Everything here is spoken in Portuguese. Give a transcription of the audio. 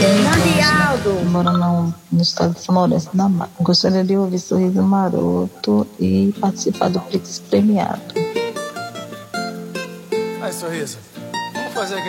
Grande Aldo. Moro no estado de São Lourenço da Mata. Gostaria de ouvir Sorriso Maroto e participar do Pix Premiado. Aí, Sorriso, vamos fazer aquele